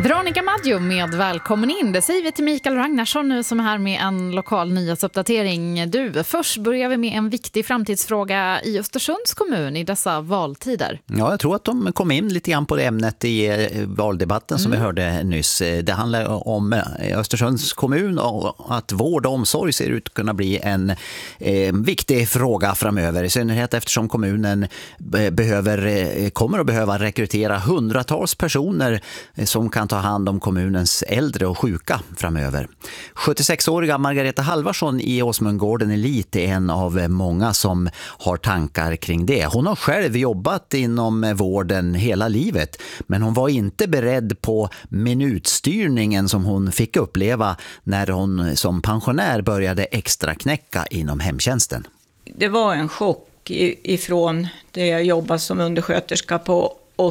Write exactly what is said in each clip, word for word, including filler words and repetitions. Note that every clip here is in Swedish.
Veronica Maggio med välkommen in. Det säger vi till Mikael Ragnarsson nu som är här med en lokal nyhetsuppdatering. Du, först börjar vi med en viktig framtidsfråga i Östersunds kommun i dessa valtider. Ja, jag tror att de kom in lite grann på det ämnet i valdebatten som mm. vi hörde nyss. Det handlar om Östersunds kommun och att vård och omsorg ser ut att kunna bli en eh, viktig fråga framöver. I synnerhet eftersom kommunen behöver, kommer att behöva rekrytera hundratals personer som kan ta hand om kommunens äldre och sjuka framöver. sjuttiosex-åriga Margareta Halvarsson i Åsmundgården Elit är en av många som har tankar kring det. Hon har själv jobbat inom vården hela livet, men hon var inte beredd på minutstyrningen som hon fick uppleva när hon som pensionär började extra knäcka inom hemtjänsten. Det var en chock ifrån det jag jobbade som undersköterska på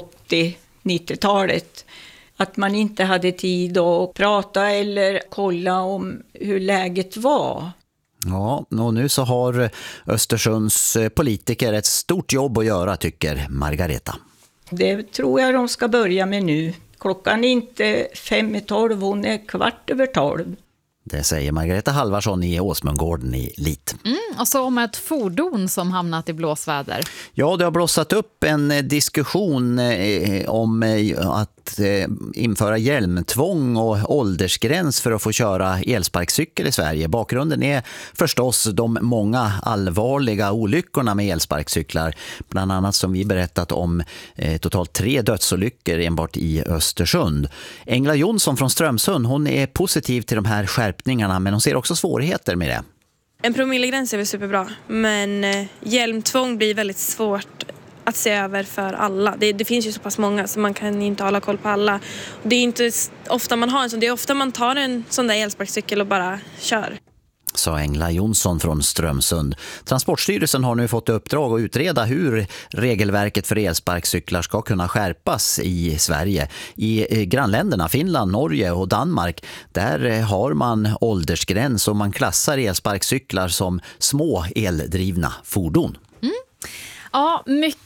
åttio-nittiotalet. Att man inte hade tid att prata eller kolla om hur läget var. Ja, och nu så har Östersunds politiker ett stort jobb att göra, tycker Margareta. Det tror jag de ska börja med nu. Klockan är inte fem i tolv, hon är kvart över tolv. Det säger Margareta Halvarsson i Åsmundgården i Lit. Mm, och så om ett fordon som hamnat i blåsväder. Ja, det har blossat upp en diskussion eh, om eh, att eh, införa hjälmtvång och åldersgräns för att få köra elsparkcykel i Sverige. Bakgrunden är förstås de många allvarliga olyckorna med elsparkcyklar. Bland annat som vi berättat om eh, totalt tre dödsolyckor enbart i Östersund. Engla Jonsson från Strömsund, hon är positiv till de här skärpningarna, men hon ser också svårigheter med det. En promillegräns är väl superbra, men eh, hjälmtvång blir väldigt svårt att se över för alla. Det, det finns ju så pass många så man kan inte hålla koll på alla. Och det är inte ofta man har en sån, det är ofta man tar en sån där elsparkcykel och bara kör. Sa Engla Jonsson från Strömsund. Transportstyrelsen har nu fått uppdrag att utreda hur regelverket för elsparkcyklar ska kunna skärpas i Sverige. I grannländerna Finland, Norge och Danmark, där har man åldersgräns och man klassar elsparkcyklar som små eldrivna fordon. Mm. Ja, mycket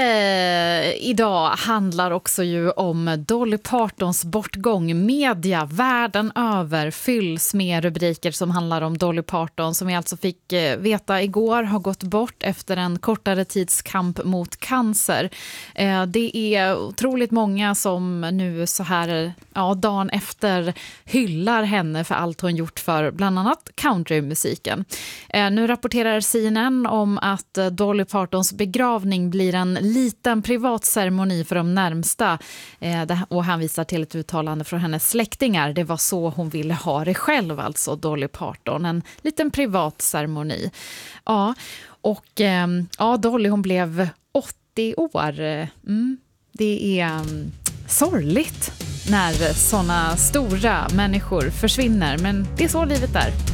idag handlar också ju om Dolly Partons bortgång. Media världen över fylls med rubriker som handlar om Dolly Parton, som vi alltså fick veta igår har gått bort efter en kortare tids kamp mot cancer. Det är otroligt många som nu så här, ja, dagen efter hyllar henne för allt hon gjort för bland annat countrymusiken. Nu rapporterar C N N om att Dolly Partons begravning blir en liten privat ceremoni för de närmsta, och han visar till ett uttalande från hennes släktingar. Det var så hon ville ha det själv, alltså Dolly Parton, en liten privat ceremoni. Ja, och ja, Dolly, hon blev åttio år. Mm, det är um, sorgligt när såna stora människor försvinner, men det är så livet är.